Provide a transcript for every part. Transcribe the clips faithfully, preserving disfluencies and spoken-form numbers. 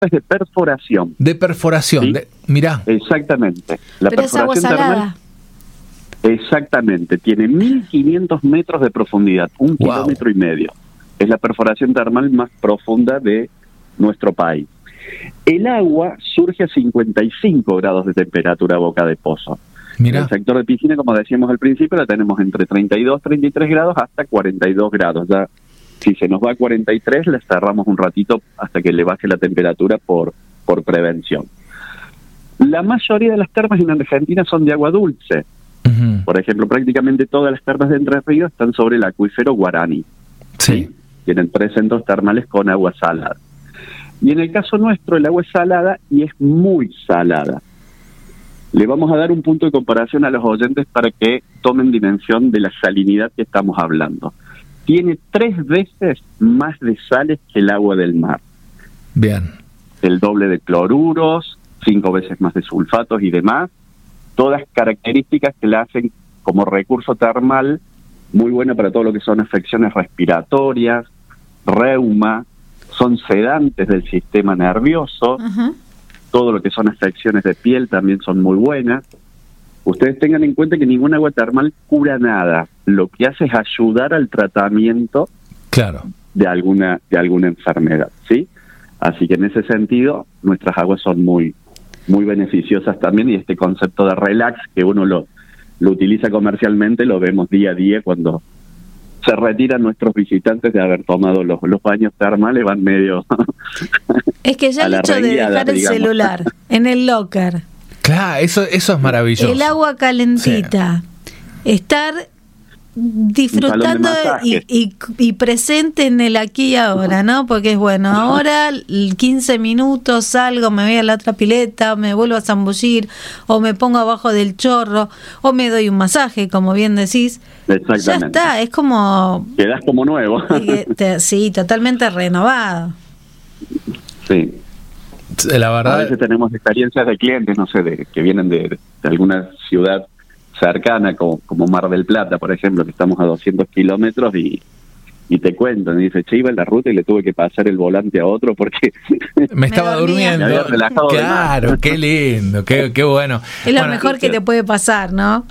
es de perforación. De perforación, ¿sí? de, mirá. Exactamente. La Pero es agua perforación salada. termal, exactamente, tiene mil quinientos metros de profundidad, un Wow. kilómetro y medio. Es la perforación termal más profunda de nuestro país. El agua surge a cincuenta y cinco grados de temperatura a boca de pozo. Mirá. En el sector de piscina, como decíamos al principio, la tenemos entre treinta y dos, treinta y tres grados hasta cuarenta y dos grados. Ya, si se nos va a cuarenta y tres, la cerramos un ratito hasta que le baje la temperatura por, por prevención. La mayoría de las termas en Argentina son de agua dulce. Uh-huh. Por ejemplo, prácticamente todas las termas de Entre Ríos están sobre el acuífero Guaraní. Sí. ¿Sí? Tienen tres centros termales con agua salada. Y en el caso nuestro, el agua es salada y es muy salada. Le vamos a dar un punto de comparación a los oyentes para que tomen dimensión de la salinidad que estamos hablando. Tiene tres veces más de sales que el agua del mar. Bien. El doble de cloruros, cinco veces más de sulfatos y demás. Todas características que la hacen como recurso termal muy buena para todo lo que son afecciones respiratorias, reuma, son sedantes del sistema nervioso. Uh-huh. Todo lo que son afecciones de piel también son muy buenas. Ustedes tengan en cuenta que ningún agua termal cura nada. Lo que hace es ayudar al tratamiento claro. de alguna de alguna enfermedad, ¿sí? Así que en ese sentido, nuestras aguas son muy muy beneficiosas también, y este concepto de relax que uno lo, lo utiliza comercialmente lo vemos día a día cuando se retiran nuestros visitantes de haber tomado los, los baños termales, van medio... Es que ya el hecho de dejar el digamos. celular en el locker, Claro, eso, eso es maravilloso. el agua calentita, sí. estar disfrutando y, y, y presente en el aquí y ahora, ¿no? Porque es bueno, ahora quince minutos salgo, me voy a la otra pileta, me vuelvo a zambullir, o me pongo abajo del chorro, o me doy un masaje, como bien decís. Exactamente. Ya está, es como... Quedás como nuevo. Te, sí, totalmente renovado. Sí. La verdad... A veces tenemos experiencias de clientes, no sé, de que vienen de, de alguna ciudad cercana, como, como Mar del Plata, por ejemplo, que estamos a doscientos kilómetros y, y te cuentan, y dice, che, iba en la ruta y le tuve que pasar el volante a otro porque... Me estaba Me durmiendo. Me había relajado. Claro, qué lindo, qué, qué bueno. Es lo bueno, mejor que te puede pasar, ¿no?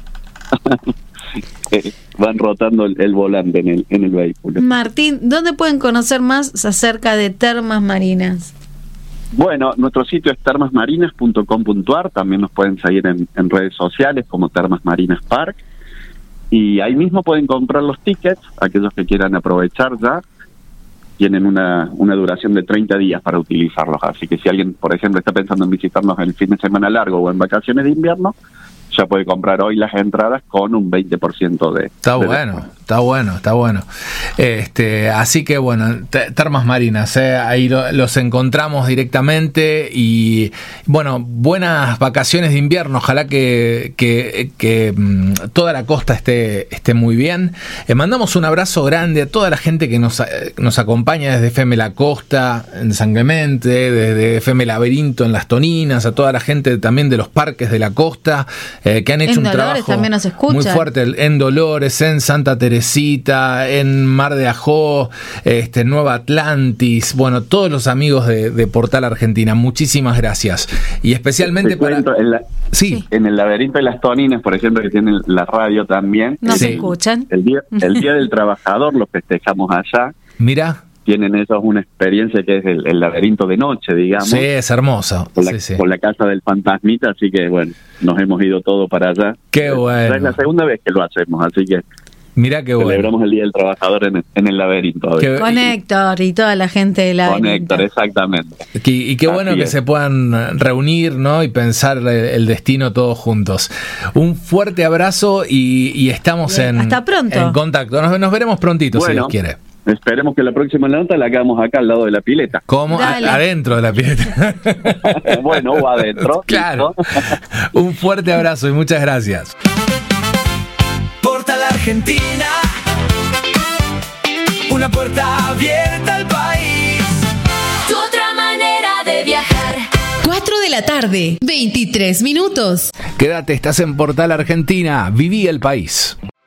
Van rotando el, el volante en el, en el vehículo. Martín, ¿dónde pueden conocer más acerca de Termas Marinas? Bueno, nuestro sitio es termas marinas punto com punto a r, también nos pueden seguir en, en redes sociales como Termas Marinas Park, y ahí mismo pueden comprar los tickets, aquellos que quieran aprovechar ya, tienen una, una duración de treinta días para utilizarlos, así que si alguien, por ejemplo, está pensando en visitarnos el fin de semana largo o en vacaciones de invierno, ya puede comprar hoy las entradas con un veinte por ciento de... Está de bueno, descuento. está bueno, está bueno. Este, así que bueno, te, Termas Marinas, eh, ahí lo, los encontramos directamente y bueno, buenas vacaciones de invierno, ojalá que, que, que mmm, toda la costa esté, esté muy bien. Eh, mandamos un abrazo grande a toda la gente que nos, nos acompaña desde F M La Costa, en San Clemente, desde F M Laberinto en Las Toninas, a toda la gente también de los parques de la costa, eh, que han hecho en un Dolores trabajo también nos escuchan. muy fuerte en Dolores, en Santa Teresita, en Mar de Ajó, este, Nueva Atlantis, bueno, todos los amigos de, de Portal Argentina, muchísimas gracias. Y especialmente Te cuento, para... en, la, sí. en el laberinto de Las Toninas, por ejemplo, que tienen la radio también. Nos Sí. escuchan. El día, el día del Trabajador lo festejamos allá. Mirá, Tienen ellos una experiencia que es el, el laberinto de noche, digamos. sí, es hermoso. Con la, Sí, sí. con la casa del fantasmita, así que bueno, nos hemos ido todos para allá. Qué bueno. Es la segunda vez que lo hacemos, así que Mirá qué bueno. celebramos el Día del Trabajador en el, en el laberinto. Qué- Con Héctor y toda la gente de la Con Héctor, exactamente. Y, y qué bueno Así que es. se puedan reunir, ¿no? Y pensar el, el destino todos juntos. Un fuerte abrazo y, y estamos Bien, en, hasta pronto. en contacto. Nos, nos veremos prontito, si Bueno. Dios quiere. Esperemos que la próxima nota la hagamos acá al lado de la pileta. ¿Cómo? A- Dale. adentro de la pileta. Bueno, o adentro. Claro. ¿listo? Un fuerte abrazo y muchas gracias. Portal Argentina, una puerta abierta al país. Tu otra manera de viajar. cuatro de la tarde, veintitrés minutos. Quédate, estás en Portal Argentina. Viví el país.